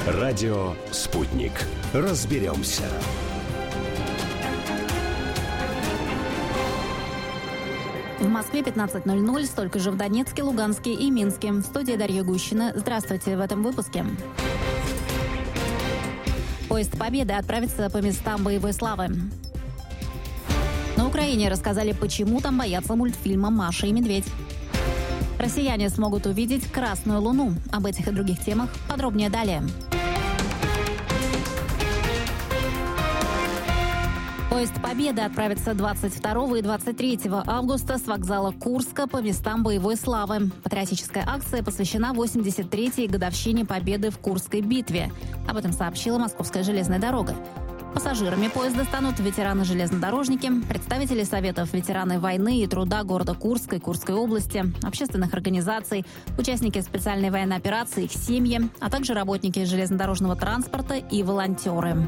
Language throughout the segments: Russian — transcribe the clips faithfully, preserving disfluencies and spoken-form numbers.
Радио «Спутник». Разберемся. В Москве пятнадцать ноль ноль, столько же в Донецке, Луганске и Минске. В студии Дарья Гущина. Здравствуйте в этом выпуске. Поезд Победы отправится по местам боевой славы. На Украине рассказали, почему там боятся мультфильма «Маша и медведь». Россияне смогут увидеть Красную Луну. Об этих и других темах подробнее далее. Поезд Победы отправится двадцать второго и двадцать третьего августа с вокзала Курска по местам боевой славы. Патриотическая акция посвящена восемьдесят третьей годовщине победы в Курской битве. Об этом сообщила Московская железная дорога. Пассажирами поезда станут ветераны-железнодорожники, представители Советов ветераны войны и труда города Курска и Курской области, общественных организаций, участники специальной военной операции, их семьи, а также работники железнодорожного транспорта и волонтеры.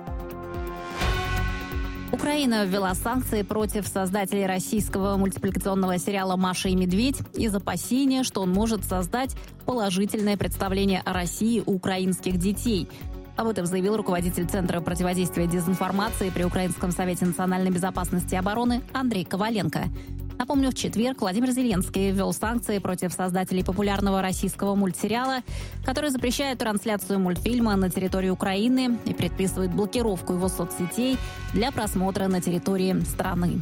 Украина ввела санкции против создателей российского мультипликационного сериала «Маша и медведь» из опасения, что он может создать положительное представление о России у украинских детей. Об этом заявил руководитель Центра противодействия дезинформации при Украинском совете национальной безопасности и обороны Андрей Коваленко. Напомню, в четверг Владимир Зеленский ввел санкции против создателей популярного российского мультсериала, который запрещает трансляцию мультфильма на территории Украины и предписывает блокировку его соцсетей для просмотра на территории страны.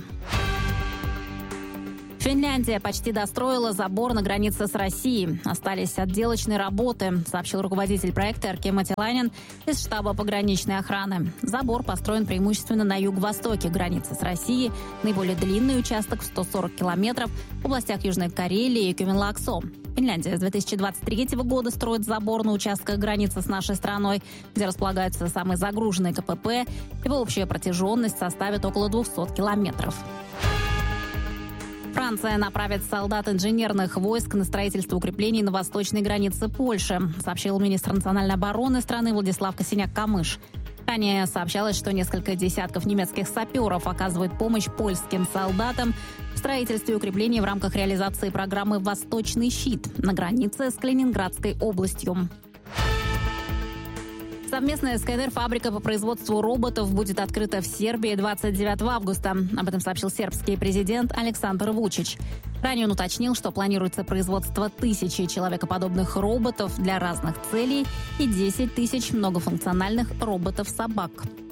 Финляндия почти достроила забор на границе с Россией. Остались отделочные работы, сообщил руководитель проекта Эркки Матилайнен из штаба пограничной охраны. Забор построен преимущественно на юго-востоке границы с Россией. Наиболее длинный участок в сто сорок километров в областях Южной Карелии и Кёмен-Лаксо. Финляндия с две тысячи двадцать третьего года строит забор на участках границы с нашей страной, где располагаются самые загруженные ка пэ пэ. Его общая протяженность составит около двухсот километров. Франция направит солдат инженерных войск на строительство укреплений на восточной границе Польши, сообщил министр национальной обороны страны Владислав Косиняк-Камыш. Ранее сообщалось, что несколько десятков немецких саперов оказывают помощь польским солдатам в строительстве укреплений в рамках реализации программы «Восточный щит» на границе с Калининградской областью. Совместная сканер-фабрика по производству роботов будет открыта в Сербии двадцать девятого августа. Об этом сообщил сербский президент Александр Вучич. Ранее он уточнил, что планируется производство тысячи человекоподобных роботов для разных целей и десять тысяч многофункциональных роботов-собак.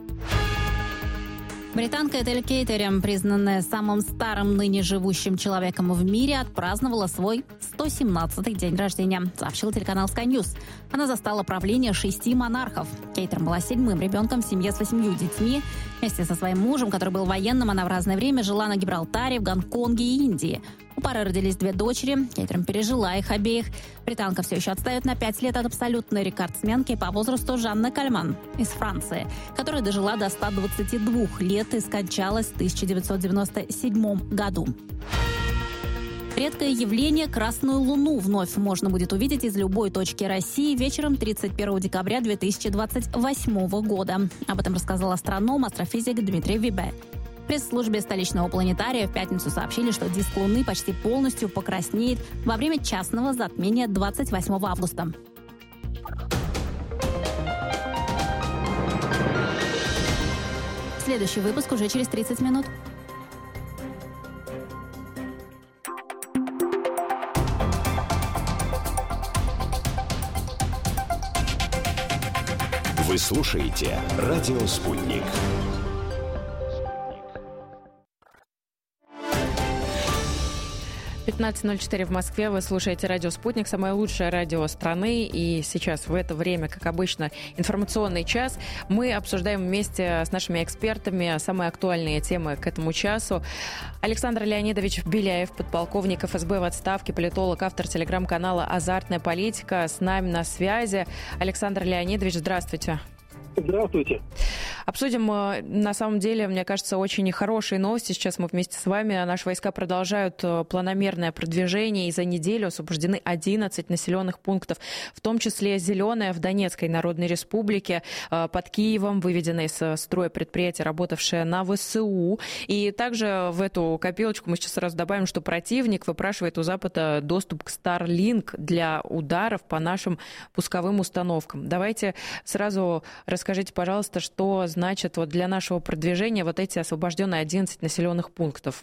Британка Этель Кейтери, признанная самым старым ныне живущим человеком в мире, отпраздновала свой сто семнадцатый день рождения, сообщил телеканал Sky News. Она застала правление шести монархов. Кейтер была седьмым ребенком в семье с восемью детьми. Вместе со своим мужем, который был военным, она в разное время жила на Гибралтаре, в Гонконге и Индии. У пары родились две дочери. Кейтер пережила их обеих. Британка все еще отстает на пять лет от абсолютной рекордсменки по возрасту Жанны Кальман из Франции, которая дожила до ста двадцати двух лет и скончалась в тысяча девятьсот девяносто седьмом году. Редкое явление — Красную Луну вновь можно будет увидеть из любой точки России вечером тридцать первого декабря две тысячи двадцать восьмого года. Об этом рассказал астроном, астрофизик Дмитрий Вибе. В пресс-службе столичного планетария в пятницу сообщили, что диск Луны почти полностью покраснеет во время частного затмения двадцать восьмого августа. Следующий выпуск уже через тридцать минут. Вы слушаете «Радио Спутник». пятнадцать ноль четыре в Москве. Вы слушаете радио «Спутник», самое лучшее радио страны. И сейчас в это время, как обычно, информационный час. Мы обсуждаем вместе с нашими экспертами самые актуальные темы к этому часу. Александр Леонидович Беляев, подполковник эф эс бэ в отставке, политолог, автор телеграм-канала «Азартная политика», с нами на связи. Александр Леонидович, здравствуйте. Здравствуйте. Обсудим, на самом деле, мне кажется, очень хорошие новости. Сейчас мы вместе с вами. Наши войска продолжают планомерное продвижение, и за неделю освобождены одиннадцать населенных пунктов, в том числе Зеленое в Донецкой Народной Республике, под Киевом выведено из строя предприятие, работавшее на ВСУ. И также в эту копилочку мы сейчас сразу добавим, что противник выпрашивает у Запада доступ к Starlink для ударов по нашим пусковым установкам. Давайте сразу расскажите, пожалуйста, что значит вот для нашего продвижения вот эти освобожденные одиннадцать населенных пунктов?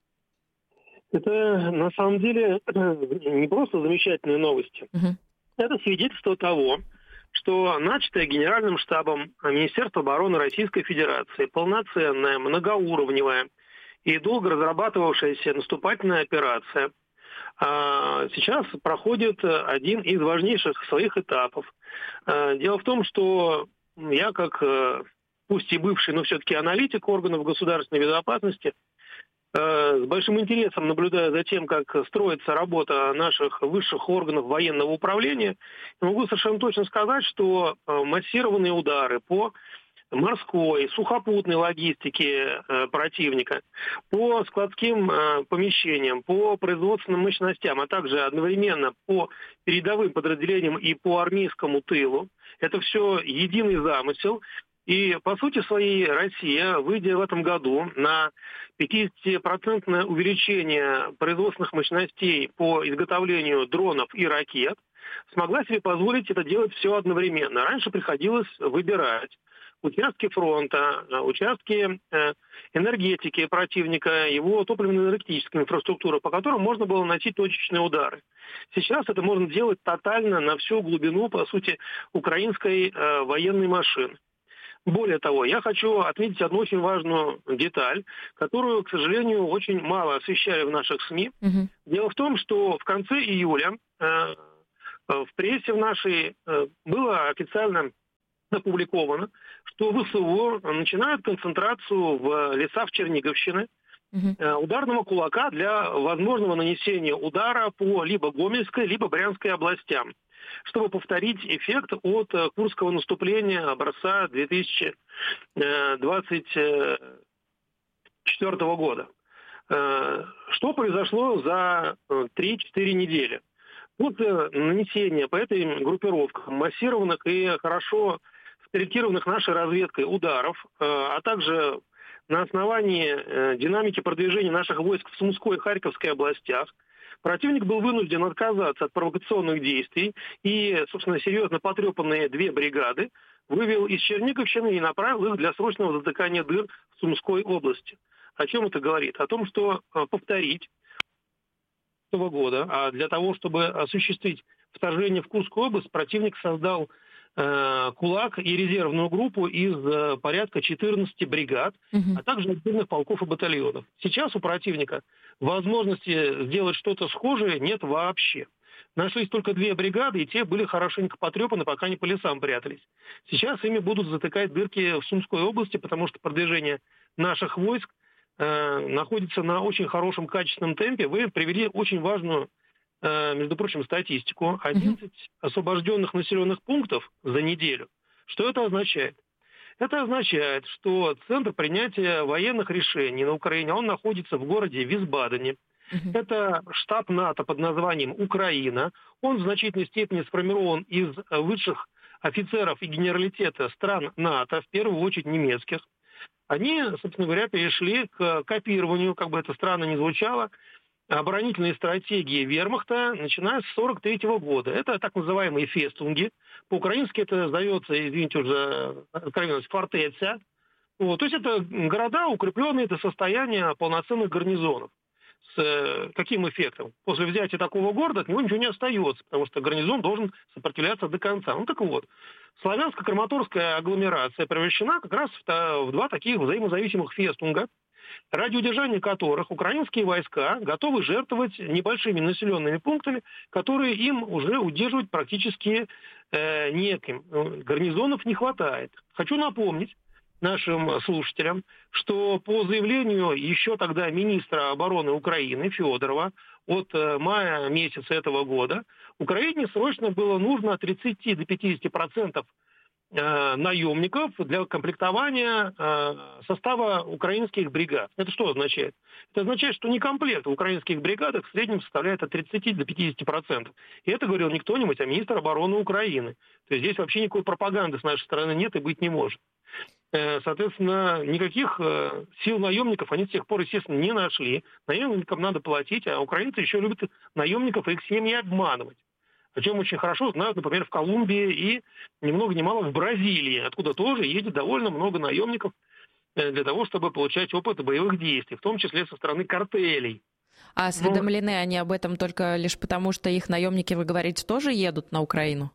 Это на самом деле не просто замечательные новости. Угу. Это свидетельство того, что начатая Генеральным штабом Министерства обороны Российской Федерации полноценная, многоуровневая и долго разрабатывавшаяся наступательная операция сейчас проходит один из важнейших своих этапов. Дело в том, что я как... пусть и бывший, но все-таки аналитик органов государственной безопасности, э, с большим интересом наблюдаю за тем, как строится работа наших высших органов военного управления. И могу совершенно точно сказать, что э, массированные удары по морской, сухопутной логистике э, противника, по складским э, помещениям, по производственным мощностям, а также одновременно по передовым подразделениям и по армейскому тылу, это все единый замысел. И, по сути своей, Россия, выйдя в этом году на пятидесятипроцентное увеличение производственных мощностей по изготовлению дронов и ракет, смогла себе позволить это делать все одновременно. Раньше приходилось выбирать участки фронта, участки энергетики противника, его топливно-энергетической инфраструктуры, по которым можно было наносить точечные удары. Сейчас это можно делать тотально на всю глубину, по сути, украинской военной машины. Более того, я хочу отметить одну очень важную деталь, которую, к сожалению, очень мало освещали в наших СМИ. Угу. Дело в том, что в конце июля э, в прессе в нашей э, было официально опубликовано, что ВСУ начинают концентрацию в лесах Черниговщины угу. э, ударного кулака для возможного нанесения удара по либо Гомельской, либо Брянской областям, чтобы повторить эффект от Курского наступления образца две тысячи двадцать четвёртого года. Что произошло за три-четыре недели? Вот нанесение по этой группировке массированных и хорошо скорректированных нашей разведкой ударов, а также на основании динамики продвижения наших войск в Сумской и Харьковской областях, противник был вынужден отказаться от провокационных действий и, собственно, серьезно потрепанные две бригады вывел из Черниговщины и направил их для срочного затыкания дыр в Сумской области. О чем это говорит? О том, что повторить этого года, а для того, чтобы осуществить вторжение в Курскую область, противник создал э, кулак и резервную группу из э, порядка четырнадцати бригад, угу. а также отдельных полков и батальонов. Сейчас у противника возможности сделать что-то схожее нет вообще. Нашлись только две бригады, и те были хорошенько потрепаны, пока они по лесам прятались. Сейчас ими будут затыкать дырки в Сумской области, потому что продвижение наших войск э, находится на очень хорошем качественном темпе. Вы привели очень важную, э, между прочим, статистику. одиннадцать освобожденных населенных пунктов за неделю. Что это означает? Это означает, что центр принятия военных решений на Украине, он находится в городе Висбадене. Uh-huh. Это штаб НАТО под названием «Украина». Он в значительной степени сформирован из высших офицеров и генералитета стран НАТО, в первую очередь немецких. Они, собственно говоря, перешли к копированию, как бы это странно ни звучало, оборонительной стратегии вермахта, начиная с сорок третьего года. Это так называемые фестунги. По-украински это зовется, извините уже, откровенность, фортеця. Вот. То есть это города, укрепленные до состояния полноценных гарнизонов. С каким эффектом? После взятия такого города от него ничего не остается, потому что гарнизон должен сопротивляться до конца. Ну так вот, славянско-краматорская агломерация превращена как раз в два таких взаимозависимых фестунга, ради удержания которых украинские войска готовы жертвовать небольшими населенными пунктами, которые им уже удерживать практически э, неким. Гарнизонов не хватает. Хочу напомнить нашим слушателям, что по заявлению еще тогда министра обороны Украины Федорова от мая месяца этого года Украине срочно было нужно от тридцати до пятидесяти процентов э, наемников для комплектования э, состава украинских бригад. Это что означает? Это означает, что некомплект в украинских бригадах в среднем составляет от тридцати до пятидесяти процентов. И это говорил не кто-нибудь, а министр обороны Украины. То есть здесь вообще никакой пропаганды с нашей стороны нет и быть не может. Соответственно, никаких сил наемников они с тех пор, естественно, не нашли. Наемникам надо платить, а украинцы еще любят наемников и их семьи обманывать. О чем очень хорошо знают, например, в Колумбии и ни много ни мало в Бразилии, откуда тоже едет довольно много наемников для того, чтобы получать опыт боевых действий, в том числе со стороны картелей. А осведомлены ну, они об этом только лишь потому, что их наемники, вы говорите, тоже едут на Украину?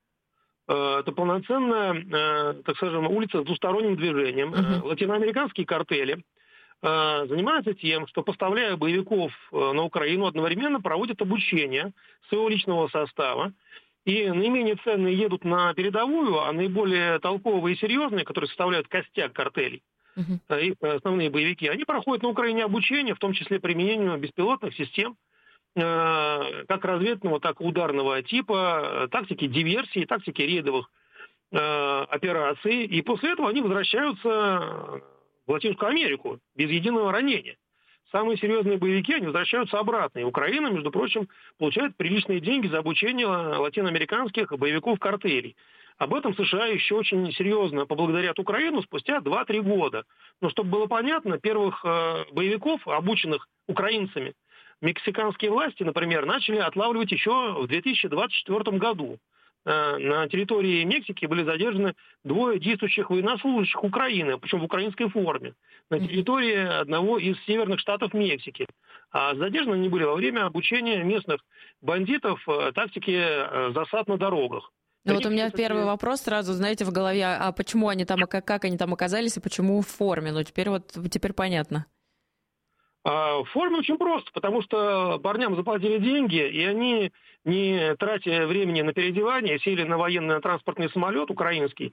Это полноценная, так скажем, улица с двусторонним движением. Uh-huh. Латиноамериканские картели занимаются тем, что, поставляя боевиков на Украину, одновременно проводят обучение своего личного состава. И наименее ценные едут на передовую, а наиболее толковые и серьезные, которые составляют костяк картелей, uh-huh. их основные боевики, они проходят на Украине обучение, в том числе применению беспилотных систем, как разведного, так и ударного типа, тактики диверсии, тактики рейдовых э, операций. И после этого они возвращаются в Латинскую Америку без единого ранения. Самые серьезные боевики, они возвращаются обратно. И Украина, между прочим, получает приличные деньги за обучение латиноамериканских боевиков картелей. Об этом США еще очень серьезно поблагодарят Украину спустя два-три года. Но чтобы было понятно, первых э, боевиков, обученных украинцами, мексиканские власти, например, начали отлавливать еще в две тысячи двадцать четвёртом году. На территории Мексики были задержаны двое действующих военнослужащих Украины, причем в украинской форме, на территории одного из северных штатов Мексики. А задержаны они были во время обучения местных бандитов тактике засад на дорогах. Ну вот у меня первый вопрос сразу, знаете, в голове, а почему они там, как, как они там оказались и почему в форме? Ну теперь вот теперь понятно. В форме очень просто, потому что парням заплатили деньги, и они, не тратя времени на переодевание, сели на военно-транспортный самолет украинский